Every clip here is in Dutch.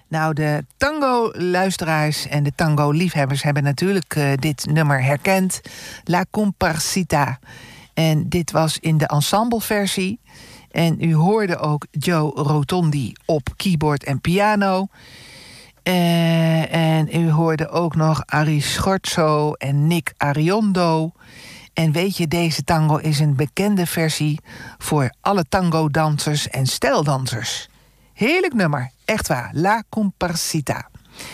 Nou, de tango-luisteraars en de tango-liefhebbers hebben natuurlijk dit nummer herkend. La Comparsita. En dit was in de ensembleversie. En u hoorde ook Joe Rotondi op keyboard en piano. En u hoorde ook nog Ari Schorzo en Nick Ariondo. En weet je, deze tango is een bekende versie voor alle tango-dansers en stijldansers. Heerlijk nummer, echt waar. La Comparsita.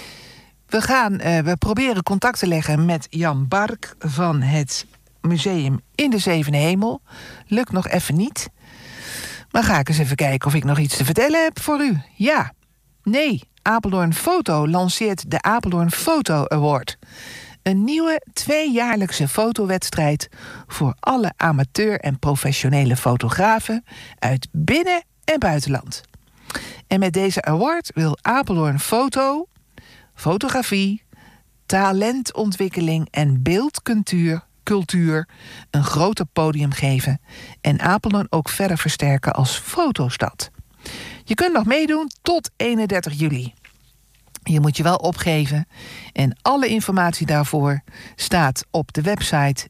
We proberen contact te leggen met Jan Bark van het museum in de Zevende Hemel. Lukt nog even niet. Maar ga ik eens even kijken of ik nog iets te vertellen heb voor u. Ja, nee, Apeldoorn Foto lanceert de Apeldoorn Foto Award. Een nieuwe 2-jaarlijkse fotowedstrijd voor alle amateur- en professionele fotografen uit binnen- en buitenland. En met deze award wil Apeldoorn Foto, fotografie, talentontwikkeling en beeldcultuur een groter podium geven en Apeldoorn ook verder versterken als fotostad. Je kunt nog meedoen tot 31 juli. Je moet je wel opgeven en alle informatie daarvoor staat op de website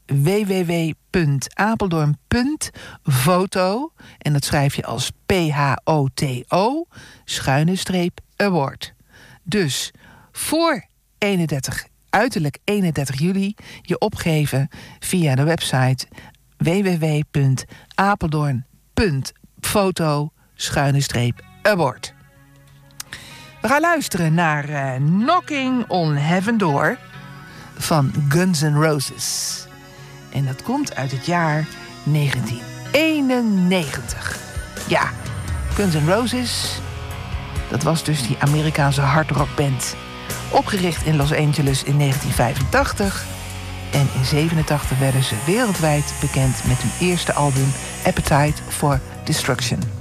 www.apeldoorn.foto en dat schrijf je als PHOTO_award. Dus voor uiterlijk 31 juli je opgeven via de website www.apeldoorn.foto_award. We gaan luisteren naar Knocking on Heaven Door van Guns N' Roses. En dat komt uit het jaar 1991. Ja, Guns N' Roses, dat was dus die Amerikaanse hardrockband. Opgericht in Los Angeles in 1985. En in 1987 werden ze wereldwijd bekend met hun eerste album Appetite for Destruction.